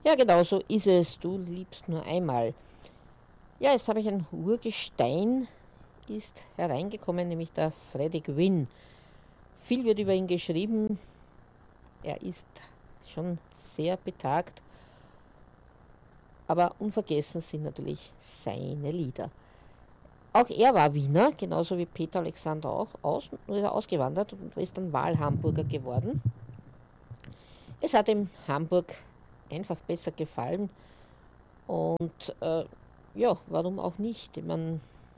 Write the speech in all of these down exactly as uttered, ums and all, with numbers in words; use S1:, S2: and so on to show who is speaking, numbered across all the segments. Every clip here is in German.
S1: Ja, genau so ist es. Du liebst nur einmal. Ja, jetzt habe ich ein Urgestein, ist hereingekommen, nämlich der Freddie Quinn. Viel wird über ihn geschrieben. Er ist schon sehr betagt. Aber unvergessen sind natürlich seine Lieder. Auch er war Wiener, genauso wie Peter Alexander auch, aus, nur ist er ausgewandert und ist dann Wahlhamburger geworden. Es hat ihm Hamburg einfach besser gefallen und äh, ja, warum auch nicht? Ich meine,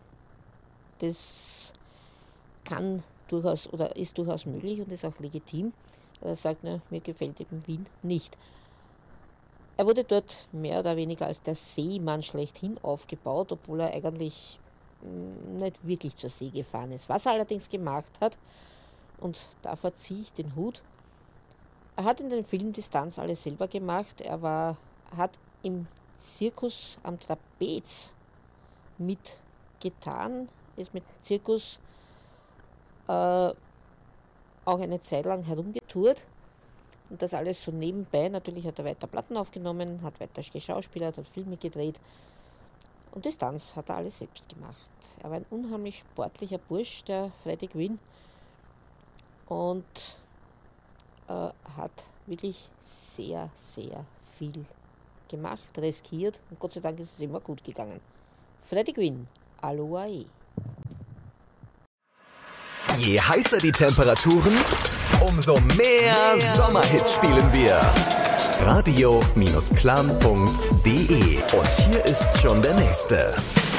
S1: das kann durchaus oder ist durchaus möglich und ist auch legitim. Er sagt, ne, mir gefällt eben Wien nicht. Er wurde dort mehr oder weniger als der Seemann schlechthin aufgebaut, obwohl er eigentlich nicht wirklich zur See gefahren ist. Was er allerdings gemacht hat, und davor ziehe ich den Hut, er hat in den Film Distanz alles selber gemacht. Er war, hat im Zirkus am Trapez mitgetan, ist mit dem Zirkus äh, auch eine Zeit lang herumgetourt. Und das alles so nebenbei. Natürlich hat er weiter Platten aufgenommen, hat weiter geschauspielert, hat Filme gedreht. Und Distanz hat er alles selbst gemacht. Er war ein unheimlich sportlicher Bursch, der Freddie Quinn. Und äh, hat wirklich sehr, sehr viel gemacht, riskiert. Und Gott sei Dank ist es immer gut gegangen. Freddie Quinn, Aloha.
S2: Je heißer die Temperaturen, umso mehr Sommerhits spielen wir. radio Bindestrich klam punkt de. Und hier ist schon der nächste.